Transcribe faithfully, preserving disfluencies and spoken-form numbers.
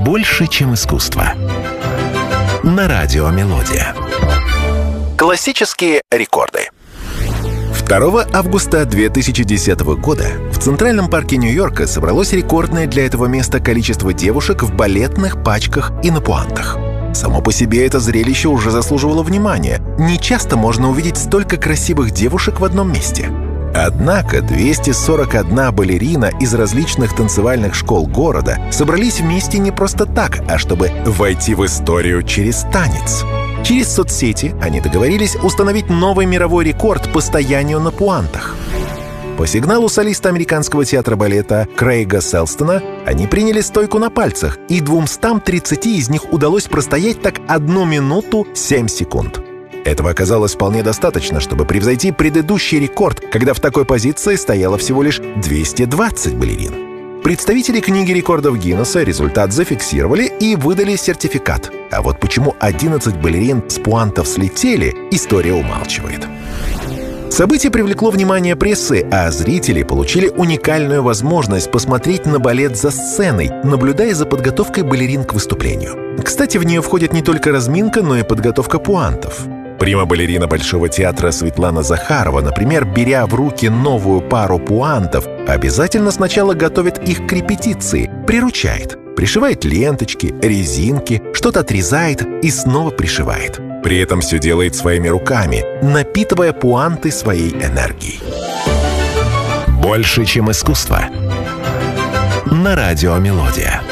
Больше, чем искусство. На радио «Мелодия». Классические рекорды. второго августа две тысячи десятого года в Центральном парке Нью-Йорка собралось рекордное для этого места количество девушек в балетных пачках и на пуантах. Само по себе это зрелище уже заслуживало внимания. Не часто можно увидеть столько красивых девушек в одном месте. Однако двести сорок одна балерина из различных танцевальных школ города собрались вместе не просто так, а чтобы войти в историю через танец. Через соцсети они договорились установить новый мировой рекорд по стоянию на пуантах. По сигналу солиста Американского театра балета Крейга Селстона они приняли стойку на пальцах, и двумстам тридцати из них удалось простоять так одну минуту семь секунд. Этого оказалось вполне достаточно, чтобы превзойти предыдущий рекорд, когда в такой позиции стояло всего лишь двести двадцать балерин. Представители книги рекордов Гиннесса результат зафиксировали и выдали сертификат. А вот почему одиннадцать балерин с пуантов слетели, история умалчивает. Событие привлекло внимание прессы, а зрители получили уникальную возможность посмотреть на балет за сценой, наблюдая за подготовкой балерин к выступлению. Кстати, в нее входит не только разминка, но и подготовка пуантов. Прима-балерина Большого театра Светлана Захарова, например, беря в руки новую пару пуантов, обязательно сначала готовит их к репетиции, приручает, пришивает ленточки, резинки, что-то отрезает и снова пришивает. При этом все делает своими руками, напитывая пуанты своей энергией. Больше, чем искусство. На радио «Мелодия».